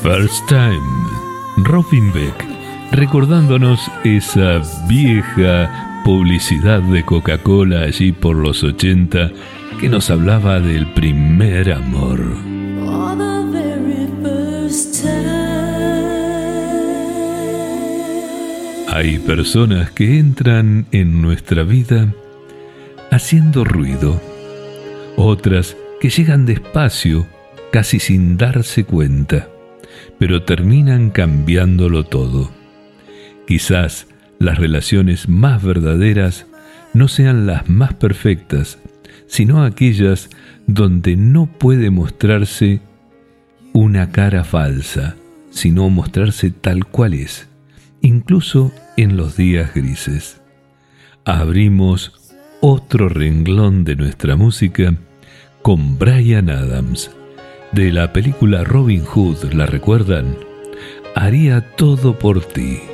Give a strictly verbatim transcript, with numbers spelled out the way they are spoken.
First Time, Robin Beck, recordándonos esa vieja publicidad de Coca-Cola allí por los ochenta que nos hablaba del primer amor. Hay personas que entran en nuestra vida haciendo ruido, otras que llegan despacio, casi sin darse cuenta, pero terminan cambiándolo todo. Quizás las relaciones más verdaderas no sean las más perfectas, sino aquellas donde no puede mostrarse una cara falsa, sino mostrarse tal cual es, incluso en los días grises. Abrimos otro renglón de nuestra música con Bryan Adams. De la película Robin Hood, ¿la recuerdan? Haría todo por ti.